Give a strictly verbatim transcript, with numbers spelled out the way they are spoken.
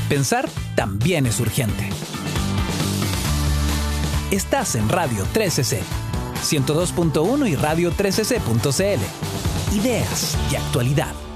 Pensar también es urgente. Estás en Radio trece ce, ciento dos punto uno y radio trece ce punto ce ele. Ideas y actualidad.